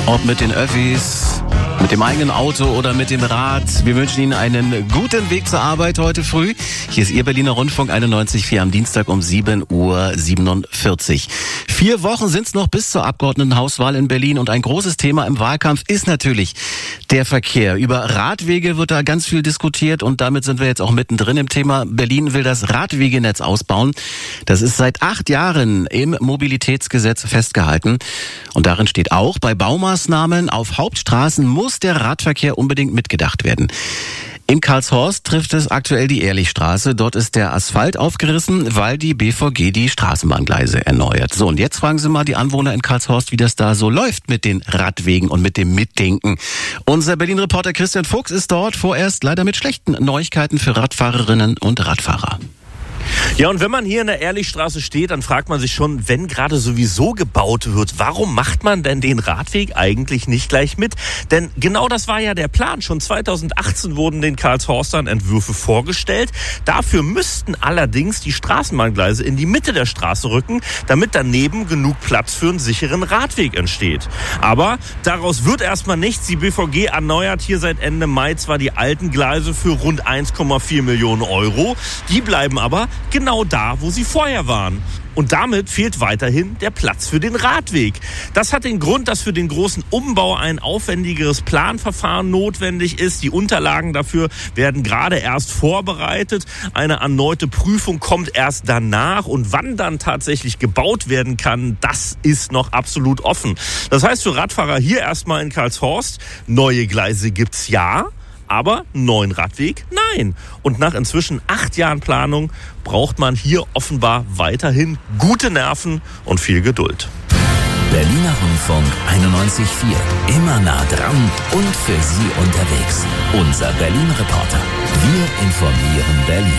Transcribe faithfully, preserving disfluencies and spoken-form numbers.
Ob mit den Öffis, mit dem eigenen Auto oder mit dem Rad. Wir wünschen Ihnen einen guten Weg zur Arbeit heute früh. Hier ist Ihr Berliner Rundfunk einundneunzig Komma vier am Dienstag um sieben Uhr siebenundvierzig. Vier Wochen sind es noch bis zur Abgeordnetenhauswahl in Berlin und ein großes Thema im Wahlkampf ist natürlich der Verkehr. Über Radwege wird da ganz viel diskutiert und damit sind wir jetzt auch mittendrin im Thema. Berlin will das Radwegenetz ausbauen. Das ist seit acht Jahren im Mobilitätsgesetz festgehalten und darin steht auch, bei Baumaßnahmen auf Hauptstraßen muss der Radverkehr unbedingt mitgedacht werden. In Karlshorst trifft es aktuell die Ehrlichstraße. Dort ist der Asphalt aufgerissen, weil die B V G die Straßenbahngleise erneuert. So, und jetzt fragen Sie mal die Anwohner in Karlshorst, wie das da so läuft mit den Radwegen und mit dem Mitdenken. Unser Berlin-Reporter Christian Fuchs ist dort, vorerst leider mit schlechten Neuigkeiten für Radfahrerinnen und Radfahrer. Ja, und wenn man hier in der Ehrlichstraße steht, dann fragt man sich schon, wenn gerade sowieso gebaut wird, warum macht man denn den Radweg eigentlich nicht gleich mit? Denn genau das war ja der Plan. Schon zweitausendachtzehn wurden den Karlshorstern Entwürfe vorgestellt. Dafür müssten allerdings die Straßenbahngleise in die Mitte der Straße rücken, damit daneben genug Platz für einen sicheren Radweg entsteht. Aber daraus wird erstmal nichts. Die B V G erneuert hier seit Ende Mai zwar die alten Gleise für rund eins Komma vier Millionen Euro. Die bleiben aber genau da, wo sie vorher waren. Und damit fehlt weiterhin der Platz für den Radweg. Das hat den Grund, dass für den großen Umbau ein aufwendigeres Planverfahren notwendig ist. Die Unterlagen dafür werden gerade erst vorbereitet. Eine erneute Prüfung kommt erst danach. Und wann dann tatsächlich gebaut werden kann, das ist noch absolut offen. Das heißt für Radfahrer hier erstmal in Karlshorst, neue Gleise gibt's ja. Aber neuen Radweg? Nein. Und nach inzwischen acht Jahren Planung braucht man hier offenbar weiterhin gute Nerven und viel Geduld. Berliner Rundfunk einundneunzig Komma vier. Immer nah dran und für Sie unterwegs. Unser Berlin-Reporter. Wir informieren Berlin.